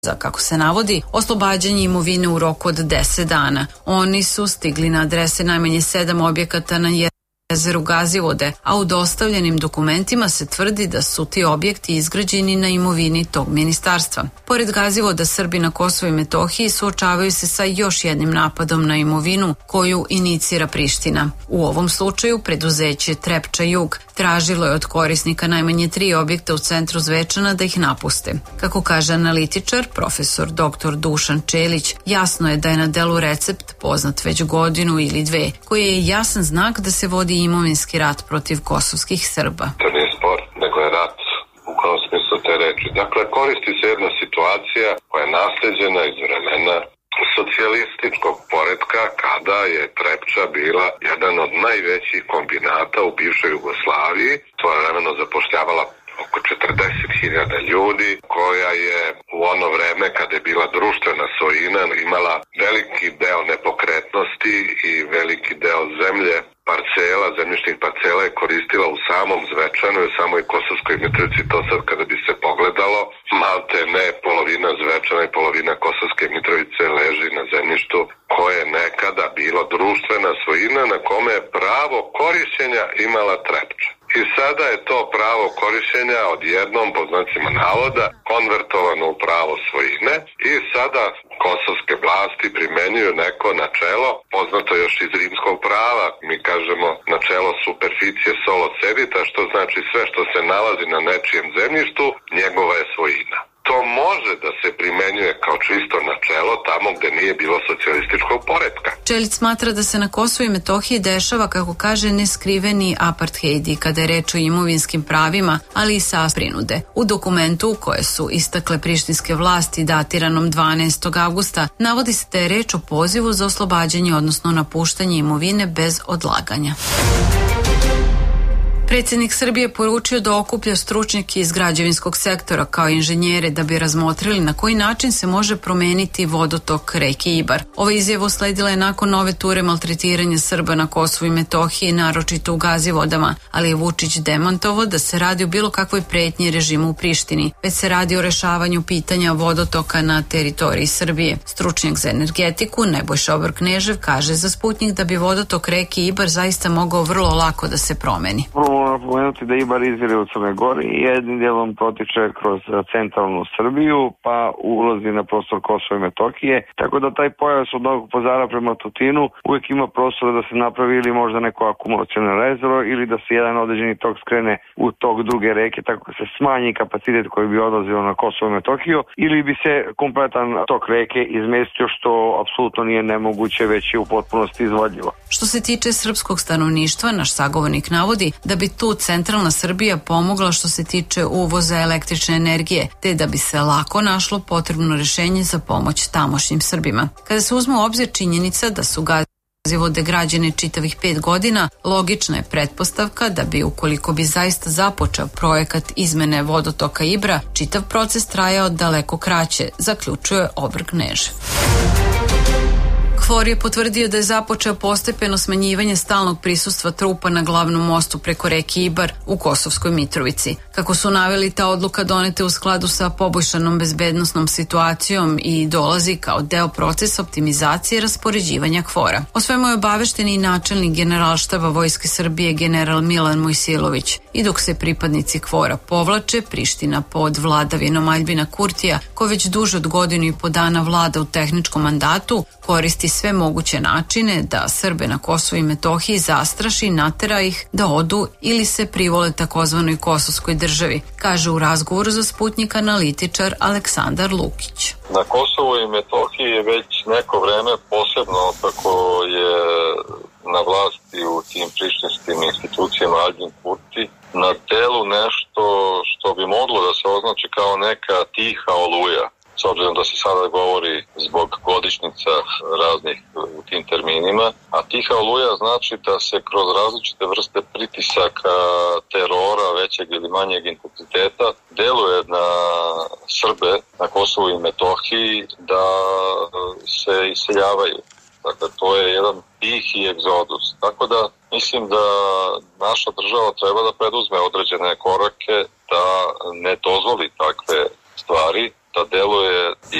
za, kako se navodi, oslobađanje imovine u roku od 10 dana. Oni su stigli na adrese najmanje 7 objekata na jezeru Gazivode, a u dostavljenim dokumentima se tvrdi da su ti objekti izgrađeni na imovini tog ministarstva. Pored Gazivoda, Srbi na Kosovu i Metohiji suočavaju se sa još jednim napadom na imovinu koju inicira Priština. U ovom slučaju preduzeće Trepča Jug tražilo je od korisnika najmanje 3 objekta u centru Zvečana da ih napuste. Kako kaže analitičar, profesor dr. Dušan Čelić, jasno je da je na delu recept poznat već godinu ili dve, koji je jasan znak da se vodi imovinski rat protiv kosovskih Srba. To nije spor, nego je rat u kom smislu te reči. Dakle, koristi se jedna situacija koja je nasleđena iz vremena socijalističkog poretka, kada je Trepča bila jedan od najvećih kombinata u bivšoj Jugoslaviji. To je vremeno zapošljavala oko 40.000 ljudi, koja je u ono vreme kada je bila društvena svojina imala veliki deo nepokretnosti i veliki deo zemlje, zemljišnih parcela je koristila u samom Zvečanu i u samoj Kosovskoj Mitrovici. To sad kada bi se pogledalo, malte ne polovina Zvečana i polovina Kosovske Mitrovice leži na zemljištu koje je nekada bilo društvena svojina na kome je pravo korišćenja imala Trepča. I sada je to pravo korišćenja odjednom, po znacima navoda, konvertovano u pravo svojine i sada kosovske vlasti primenjuju neko načelo, poznato još iz rimskog prava, mi kažemo načelo superficie solo cedita, što znači sve što se nalazi na nečijem zemljištu, njegova je svojina. To može da se primenjuje kao čisto načelo tamo gde nije bilo socijalističkog poretka. Čelić smatra da se na Kosovu i Metohiji dešava, kako kaže, neskriveni aparthejdi kada je reč o imovinskim pravima, ali i sa prinude. U dokumentu koje su istakle prištinske vlasti datiranom 12. avgusta navodi se da je reč o pozivu za oslobađanje, odnosno napuštanje imovine bez odlaganja. Predsjednik Srbije poručio da okuplja stručnjake iz građevinskog sektora kao inženjere da bi razmotrili na koji način se može promeniti vodotok reke Ibar. Ova izjava usledila je nakon nove ture maltretiranja Srba na Kosovu i Metohiji, naročito u Gazivodama, ali je Vučić demantovao da se radi o bilo kakvoj pretnji režimu u Prištini, već se radi o rešavanju pitanja vodotoka na teritoriji Srbije. Stručnjak za energetiku Nebojša Obor-Knežev kaže za Sputnjik da bi vodotok reke Ibar zaista mogao vrlo lako da se promeni. Pomenuti da Ibar izvire u Crnoj Gori i jednim dijelom protiče kroz centralnu Srbiju, pa ulazi na prostor Kosova i Metohije, tako da taj pojas od Novog Pazara prema Tutinu uvijek ima prostora da se napravi ili možda neko akumulacijono rezervo ili da se jedan određeni tok skrene u tok druge reke, tako da se smanji kapacitet koji bi odlazio na Kosovo i Metohiju, ili bi se kompletan tok reke izmestio, što apsolutno nije nemoguće, već je u potpunosti izvodljivo. Što se tiče srpskog stanovništva, naš sagovornik navodi da bi tu centralna Srbija pomogla što se tiče uvoza električne energije, te da bi se lako našlo potrebno rešenje za pomoć tamošnjim Srbima. Kada se uzme u obzir činjenica da su Gazivode građene čitavih 5 godina, logična je pretpostavka da bi, ukoliko bi zaista započeo projekat izmene vodotoka Ibra, čitav proces trajao daleko kraće, zaključuje Obor-Knežev. KFOR je potvrdio da je započeo postepeno smanjivanje stalnog prisustva trupa na glavnom mostu preko reke Ibar u Kosovskoj Mitrovici. Kako su naveli, ta odluka donete u skladu sa poboljšanom bezbednosnom situacijom i dolazi kao deo procesa optimizacije raspoređivanja KFOR-a. O svemu je obavešten i načelnik Generalštaba Vojske Srbije general Milan Mojsilović. I dok se pripadnici KFOR-a povlače, Priština pod vladavinom Aljbina Kurtija, ko već duže od godinu i po dana vlada u tehničkom mandatu, koristi sve moguće načine da Srbe na Kosovu i Metohiji zastraši, natera ih da odu ili se privole takozvanoj kosovskoj državi, kaže u razgovoru za Sputnjik analitičar Aleksandar Lukić. Na Kosovu i Metohiji je već neko vreme, posebno kako je na vlasti u tim prištinskim institucijama Aljbin Kurti, na delu nešto što bi moglo da se označi kao neka tiha oluja. S obzirom da se sada govori zbog godišnjica raznih u tim terminima, a tiha oluja znači da se kroz različite vrste pritisaka, terora većeg ili manjeg intenziteta deluje na Srbe na Kosovu i Metohiji da se iseljavaju. Dakle, to je jedan tihi egzodus. Tako da mislim da naša država treba da preduzme određene korake da ne dozvoli takve stvari da deluje i